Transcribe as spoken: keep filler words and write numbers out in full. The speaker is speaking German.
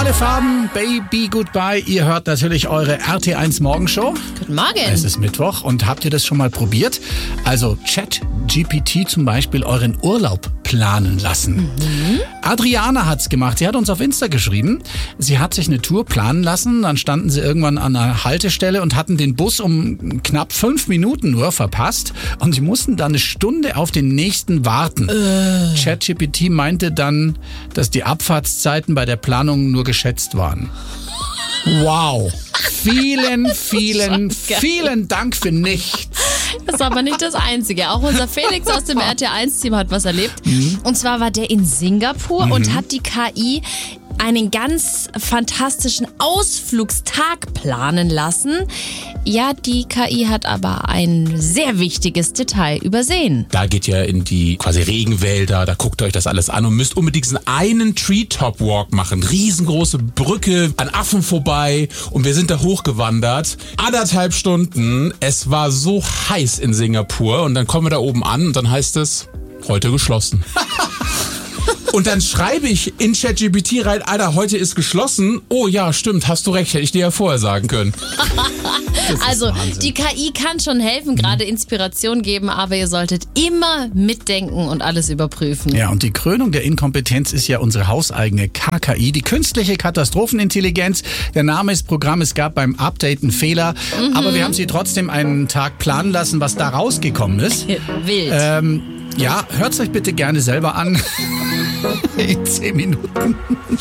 Alle Farben, Baby Goodbye. Ihr hört natürlich eure R T eins Morgenshow. Guten Morgen. Es ist Mittwoch und habt ihr das schon mal probiert? Also ChatGPT zum Beispiel euren Urlaub planen lassen. Mhm. Adriana hat's gemacht. Sie hat uns auf Insta geschrieben. Sie hat sich eine Tour planen lassen. Dann standen sie irgendwann an einer Haltestelle und hatten den Bus um knapp fünf Minuten nur verpasst. Und sie mussten dann eine Stunde auf den nächsten warten. Äh. ChatGPT meinte dann, dass die Abfahrtszeiten bei der Planung nur geschätzt waren. Wow. Vielen, vielen, vielen Dank für nichts. Das ist aber nicht das Einzige. Auch unser Felix aus dem R T eins Team hat was erlebt. Mhm. Und zwar war der in Singapur mhm. und hat die K I einen ganz fantastischen Ausflugstag planen lassen. Ja, die K I hat aber ein sehr wichtiges Detail übersehen. Da geht ihr in die quasi Regenwälder, da guckt ihr euch das alles an und müsst unbedingt diesen einen Treetop-Walk machen. Riesengroße Brücke an Affen vorbei und wir sind da hochgewandert. Anderthalb Stunden. Es war so heiß in Singapur und dann kommen wir da oben an und dann heißt es, heute geschlossen. Und dann schreibe ich in ChatGPT rein, Alter, heute ist geschlossen. Oh ja, stimmt, hast du recht, hätte ich dir ja vorher sagen können. Also die K I kann schon helfen, gerade Inspiration geben, aber ihr solltet immer mitdenken und alles überprüfen. Ja, und die Krönung der Inkompetenz ist ja unsere hauseigene K K I, die künstliche Katastrophenintelligenz. Der Name ist Programm, es gab beim Update einen Fehler, mhm. aber wir haben sie trotzdem einen Tag planen lassen, was da rausgekommen ist. Wild. Ähm, ja, hört's euch bitte gerne selber an. In zehn Minuten.